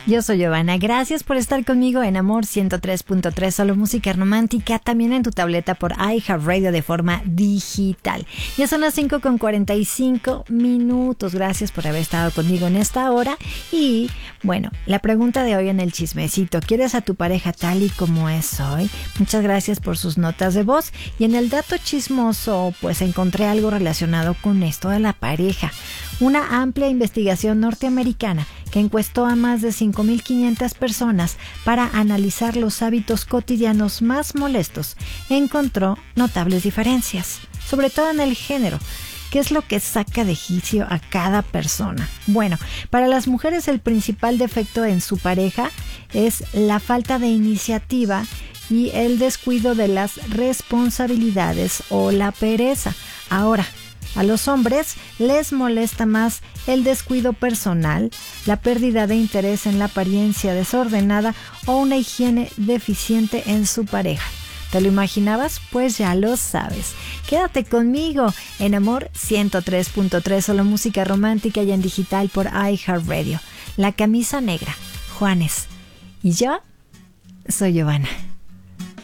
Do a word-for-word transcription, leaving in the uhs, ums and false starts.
Yo soy Giovanna, gracias por estar conmigo en Amor ciento tres punto tres, solo música romántica, también en tu tableta por iHeartRadio de forma digital. Ya son las cinco con cuarenta y cinco minutos, gracias por haber estado conmigo en esta hora. Y bueno, la pregunta de hoy en el chismecito, ¿quieres a tu pareja tal y como es hoy? Muchas gracias por sus notas de voz. Y en el dato chismoso, pues encontré algo relacionado con esto de la pareja. Una amplia investigación norteamericana que encuestó a más de cinco mil quinientas personas para analizar los hábitos cotidianos más molestos, encontró notables diferencias, sobre todo en el género. ¿Qué es lo que saca de quicio a cada persona? Bueno, para las mujeres el principal defecto en su pareja es la falta de iniciativa y el descuido de las responsabilidades o la pereza. Ahora, a los hombres les molesta más el descuido personal, la pérdida de interés en la apariencia desordenada o una higiene deficiente en su pareja. ¿Te lo imaginabas? Pues ya lo sabes. Quédate conmigo en Amor ciento tres punto tres, solo música romántica y en digital por iHeartRadio. La camisa negra, Juanes. Y yo soy Giovanna.